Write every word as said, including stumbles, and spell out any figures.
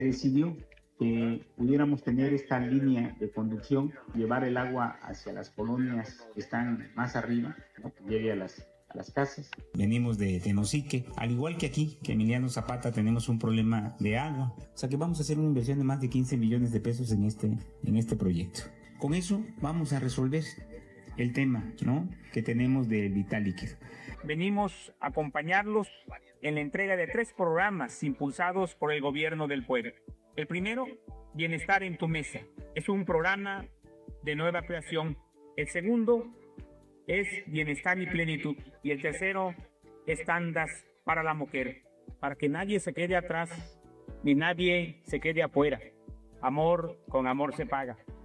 decidió que pudiéramos tener esta línea de conducción, llevar el agua hacia las colonias que están más arriba, ¿no? Que llegue a las, a las casas. Venimos de Tenosique, al igual que aquí, que Emiliano Zapata, tenemos un problema de agua. O sea que vamos a hacer una inversión de más de quince millones de pesos en este, en este proyecto. Con eso vamos a resolver el tema, ¿no?, que tenemos de vital líquido. Venimos a acompañarlos en la entrega de tres programas impulsados por el gobierno del pueblo. El primero, Bienestar en tu Mesa. Es un programa de nueva creación. El segundo es Bienestar y Plenitud. Y el tercero, Estandas para la Mujer. Para que nadie se quede atrás, ni nadie se quede afuera. Amor con amor se paga.